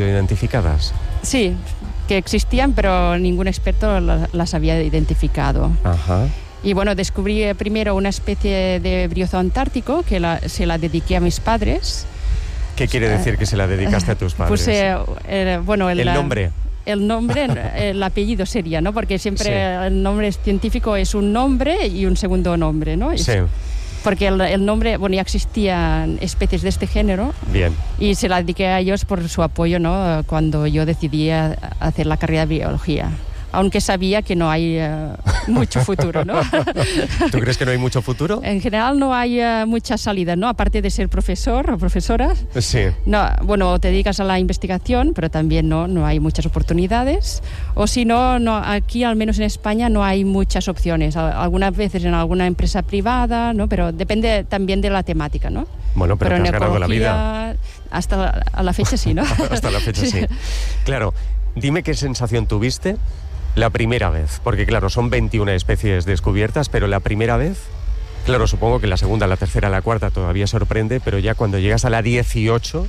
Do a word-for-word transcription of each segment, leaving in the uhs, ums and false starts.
sido identificadas. Sí, que existían, pero ningún experto las había identificado. Ajá. Y bueno, descubrí primero una especie de briozo antártico que la, se la dediqué a mis padres. ¿Qué quiere decir que se la dedicaste a tus padres? Pues, eh, eh, bueno, el, el nombre. El nombre, el apellido sería, ¿no? Porque siempre sí. El nombre científico es un nombre y un segundo nombre, ¿no? Es, sí. Porque el, el nombre, bueno, ya existían especies de este género. Bien. Y se la dediqué a ellos por su apoyo, ¿no? Cuando yo decidí hacer la carrera de biología. Aunque sabía que no hay uh, mucho futuro, ¿no? ¿Tú crees que no hay mucho futuro? En general no hay uh, mucha salida, ¿no? Aparte de ser profesor o profesora. Sí. No, bueno, te dedicas a la investigación, pero también no, no hay muchas oportunidades. O si no, no, aquí, al menos en España, no hay muchas opciones. Algunas veces en alguna empresa privada, ¿no? Pero depende también de la temática, ¿no? Bueno, pero, pero te has ganado la vida. Hasta la, a la fecha sí, ¿no? Hasta la fecha sí. sí. Claro, dime qué sensación tuviste la primera vez, porque claro, son veintiuna especies descubiertas, pero la primera vez, claro, supongo que la segunda, la tercera, la cuarta todavía sorprende, pero ya cuando llegas a la dieciocho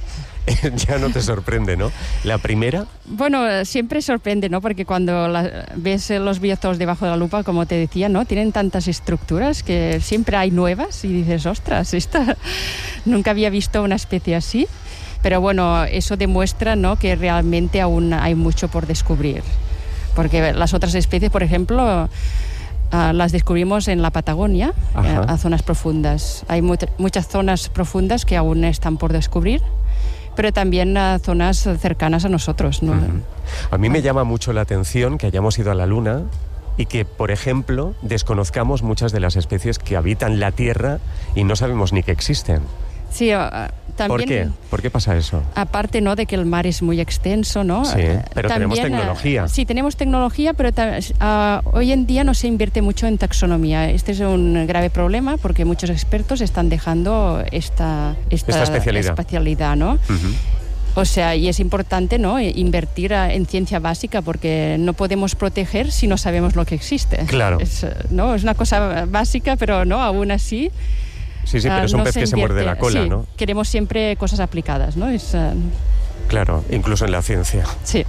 ya no te sorprende, ¿no? La primera... Bueno, siempre sorprende, ¿no? Porque cuando la, ves los biozos debajo de la lupa, como te decía, ¿no? Tienen tantas estructuras que siempre hay nuevas y dices, ostras, esta... nunca había visto una especie así. Pero bueno, eso demuestra, ¿no? Que realmente aún hay mucho por descubrir. Porque las otras especies, por ejemplo, uh, las descubrimos en la Patagonia, uh, a zonas profundas. Hay mu- muchas zonas profundas que aún están por descubrir, pero también uh, zonas cercanas a nosotros, ¿no? Uh-huh. A mí me llama mucho la atención que hayamos ido a la Luna y que, por ejemplo, desconozcamos muchas de las especies que habitan la Tierra y no sabemos ni que existen. Sí, uh, también... ¿Por qué? ¿Por qué pasa eso? Aparte, ¿no?, de que el mar es muy extenso, ¿no? Sí, pero también, tenemos tecnología. Uh, sí, tenemos tecnología, pero uh, hoy en día no se invierte mucho en taxonomía. Este es un grave problema porque muchos expertos están dejando esta, esta, esta especialidad. especialidad, ¿no? Uh-huh. O sea, y es importante, ¿no?, invertir en ciencia básica porque no podemos proteger si no sabemos lo que existe. Claro. Es, ¿no? Es una cosa básica, pero no, aún así... Sí, sí, pero es un uh, no pez que se muerde la cola, sí, ¿no? Queremos siempre cosas aplicadas, ¿no? Es, uh... Claro, incluso en la ciencia. Sí.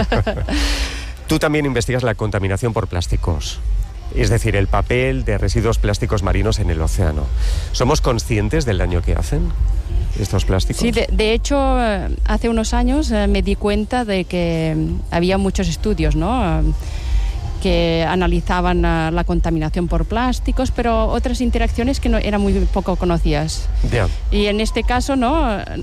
Tú también investigas la contaminación por plásticos, es decir, el papel de residuos plásticos marinos en el océano. ¿Somos conscientes del daño que hacen estos plásticos? Sí, de, de hecho, hace unos años uh, me di cuenta de que um, había muchos estudios, ¿no?, Uh, que analizaban uh, la contaminación por plásticos, pero otras interacciones que no eran muy poco conocidas. Yeah. Y en este caso, ¿no?,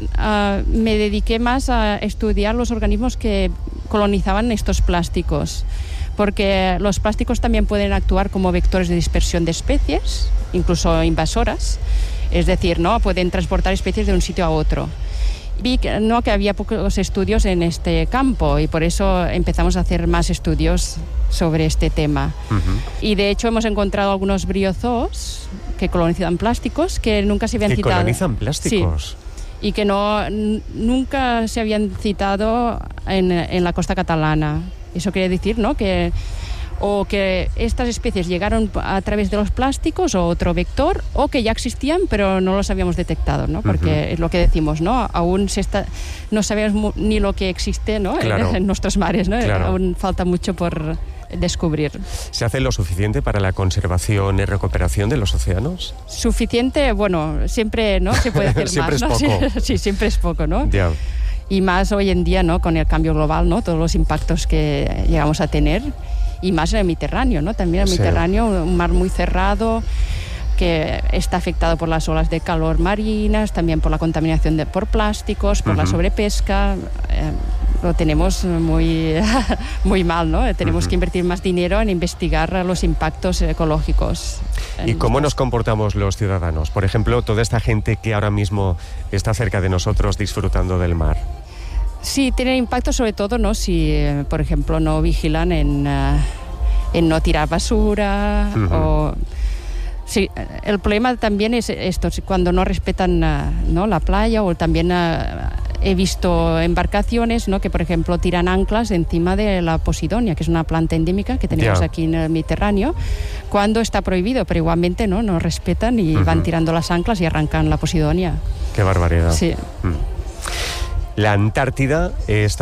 uh, me dediqué más a estudiar los organismos que colonizaban estos plásticos, porque los plásticos también pueden actuar como vectores de dispersión de especies, incluso invasoras, es decir, ¿no?, pueden transportar especies de un sitio a otro. Vi que, no, que había pocos estudios en este campo y por eso empezamos a hacer más estudios sobre este tema. Uh-huh. Y de hecho hemos encontrado algunos briozoos que colonizan plásticos que nunca se habían ¿Que citado. ¿Que colonizan plásticos? Sí. Y que no, n- nunca se habían citado en, en la costa catalana. Eso quiere decir, ¿no?, que o que estas especies llegaron a través de los plásticos o otro vector, o que ya existían pero no los habíamos detectado, ¿no? Porque uh-huh. es lo que decimos, ¿no? Aún se está, no sabemos ni lo que existe, ¿no?, claro. en, en nuestros mares, ¿no? Claro. Aún falta mucho por descubrir. ¿Se hace lo suficiente para la conservación y recuperación de los océanos? Suficiente, bueno, siempre, ¿no?, se puede hacer siempre más, es ¿no? poco. Sí, sí, siempre es poco, ¿no? Ya. Y más hoy en día, ¿no?, con el cambio global, ¿no?, todos los impactos que llegamos a tener. Y más en el Mediterráneo, ¿no? También el sí. Mediterráneo, un mar muy cerrado, que está afectado por las olas de calor marinas, también por la contaminación de, por plásticos, por uh-huh. la sobrepesca. Eh, lo tenemos muy, muy mal, ¿no? Tenemos uh-huh. que invertir más dinero en investigar los impactos ecológicos. ¿Y cómo nos comportamos los ciudadanos? Por ejemplo, toda esta gente que ahora mismo está cerca de nosotros disfrutando del mar. Sí, tiene impacto sobre todo, ¿no?, si, por ejemplo, no vigilan en, uh, en no tirar basura. Uh-huh. O, sí, el problema también es esto, cuando no respetan uh, ¿no?, la playa, o también uh, he visto embarcaciones, ¿no?, que, por ejemplo, tiran anclas encima de la posidonia, que es una planta endémica que tenemos yeah. aquí en el Mediterráneo, cuando está prohibido, pero igualmente no, no respetan y uh-huh. van tirando las anclas y arrancan la posidonia. Qué barbaridad. Sí. Mm. La Antártida está